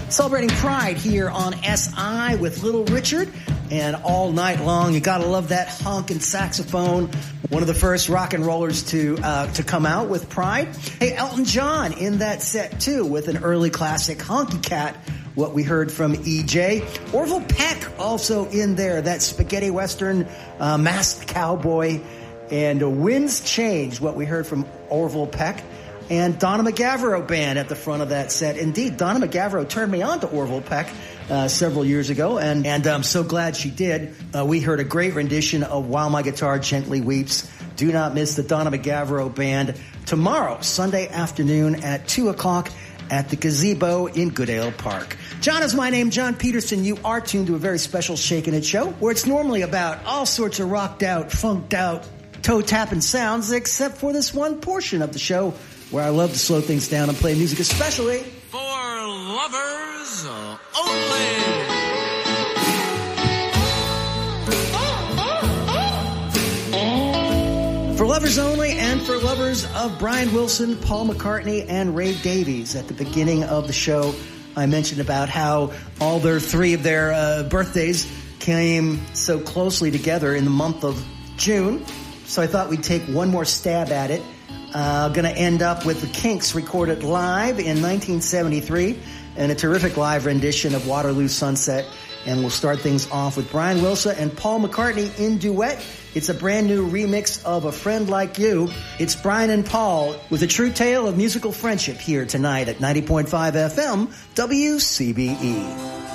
Celebrating Pride here on SI with Little Richard. And all night long, you gotta love that honkin' saxophone. One of the first rock and rollers to come out with Pride. Hey, Elton John in that set too with an early classic, Honky Cat, what we heard from EJ. Orville Peck also in there, that spaghetti western, masked cowboy. And Winds Change, what we heard from Orville Peck. And Donna McGavro Band at the front of that set. Indeed, Donna McGavro turned me on to Orville Peck several years ago, and I'm so glad she did. We heard a great rendition of While My Guitar Gently Weeps. Do not miss the Donna McGavro Band tomorrow, Sunday afternoon at 2 o'clock at the Gazebo in Goodale Park. John is my name, John Peterson. You are tuned to a very special Shakin' It show, where it's normally about all sorts of rocked out, funked out, toe-tapping sounds, except for this one portion of the show where I love to slow things down and play music, especially for lovers only. For lovers only and for lovers of Brian Wilson, Paul McCartney, and Ray Davies. At the beginning of the show, I mentioned about how all three of their birthdays came so closely together in the month of June. So I thought we'd take one more stab at it. Going to end up with the Kinks recorded live in 1973 and a terrific live rendition of Waterloo Sunset. And we'll start things off with Brian Wilson and Paul McCartney in duet. It's a brand new remix of A Friend Like You. It's Brian and Paul with a true tale of musical friendship here tonight at 90.5 FM WCBE.